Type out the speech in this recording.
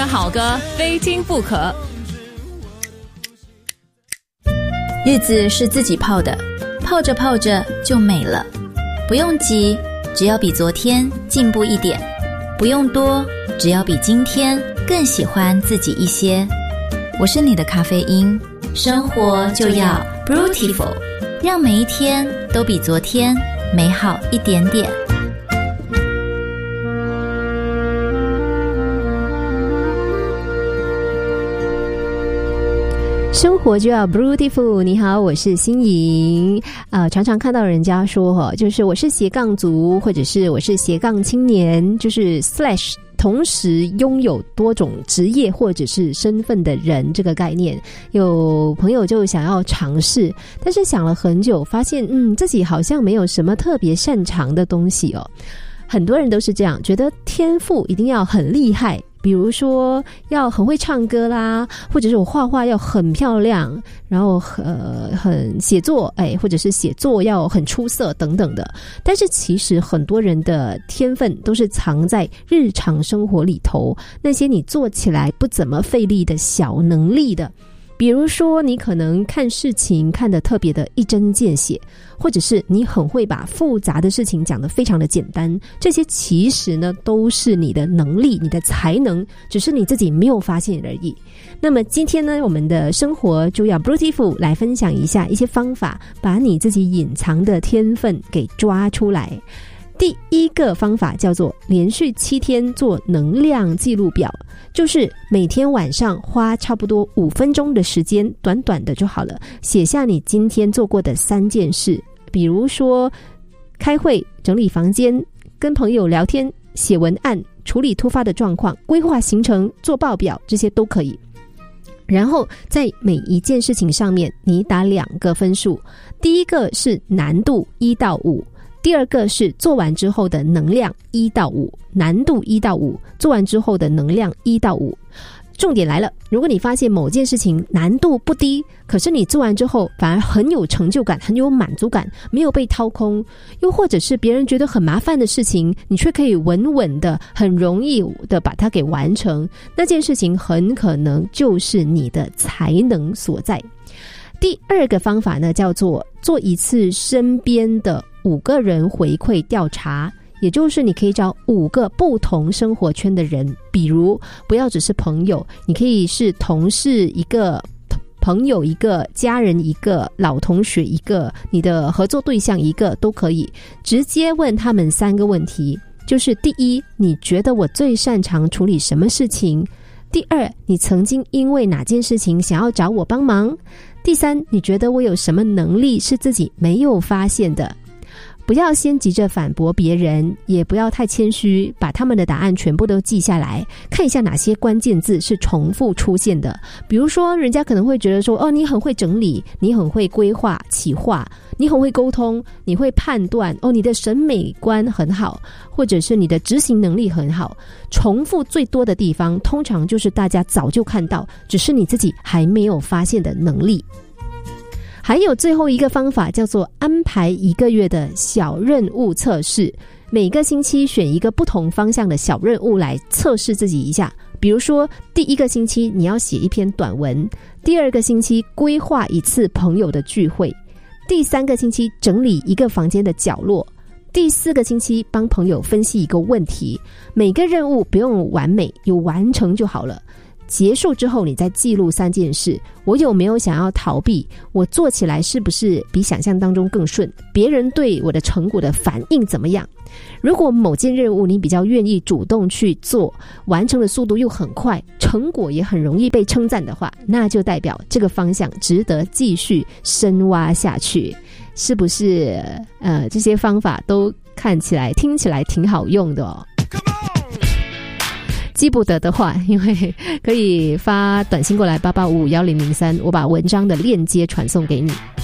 好歌非听不可。 日子是自己泡的，泡着泡着就美了。不用急，只要比昨天进步一点；不用多，只要比今天更喜欢自己一些。我是你的咖啡因，生活就要 Beautiful， 让每一天都比昨天美好一点点。 生活就要 Beautiful。 你好，我是欣莹。常常看到人家说就是我是斜杠族，或者是我是斜杠青年，就是 slash 同时拥有多种职业或者是身份的人这个概念。有朋友就想要尝试，但是想了很久，发现自己好像没有什么特别擅长的东西哦。很多人都是这样，觉得天赋一定要很厉害，比如说要很会唱歌啦，或者是我画画要很漂亮，然后很写作或者是写作要很出色等等的。但是其实很多人的天分都是藏在日常生活里头，那些你做起来不怎么费力的小能力的。比如说你可能看事情看得特别的一针见血，或者是你很会把复杂的事情讲得非常的简单，这些其实呢都是你的能力，你的才能，只是你自己没有发现而已。那么今天呢，我们的生活就要 Beautiful 来分享一下一些方法，把你自己隐藏的天分给抓出来。第一个方法叫做连续7天做能量记录表，就是每天晚上花差不多5分钟的时间，短短的就好了，写下你今天做过的3件事，比如说开会、整理房间、跟朋友聊天、写文案、处理突发的状况、规划行程、做报表，这些都可以。然后在每一件事情上面你打2个分数，第一个是难度1到5，第二个是做完之后的能量1到5，难度1到5，做完之后的能量1到5。重点来了，如果你发现某件事情难度不低，可是你做完之后反而很有成就感，很有满足感，没有被掏空，又或者是别人觉得很麻烦的事情，你却可以稳稳的很容易的把它给完成，那件事情很可能就是你的才能所在。第二个方法呢，叫做做一次身边的5个人回馈调查，也就是你可以找5个不同生活圈的人，比如不要只是朋友，你可以是同事1个，朋友1个，家人1个，老同学1个，你的合作对象1个都可以，直接问他们3个问题，就是第一，你觉得我最擅长处理什么事情？第二，你曾经因为哪件事情想要找我帮忙？第三，你觉得我有什么能力是自己没有发现的？不要先急着反驳别人，也不要太谦虚，把他们的答案全部都记下来，看一下哪些关键字是重复出现的。比如说人家可能会觉得说，你很会整理，你很会规划企划，你很会沟通，你会判断，你的审美观很好，或者是你的执行能力很好。重复最多的地方通常就是大家早就看到，只是你自己还没有发现的能力。还有最后一个方法叫做安排1个月的小任务测试，每个星期选一个不同方向的小任务来测试自己一下。比如说第1个星期你要写一篇短文，第2个星期规划1次朋友的聚会，第3个星期整理1个房间的角落，第4个星期帮朋友分析1个问题。每个任务不用完美，有完成就好了。结束之后你再记录3件事，我有没有想要逃避，我做起来是不是比想象当中更顺，别人对我的成果的反应怎么样。如果某件任务你比较愿意主动去做，完成的速度又很快，成果也很容易被称赞的话，那就代表这个方向值得继续深挖下去。是不是这些方法都看起来听起来挺好用的哦？记不得的话，因为可以发短信过来88551003，我把文章的链接传送给你。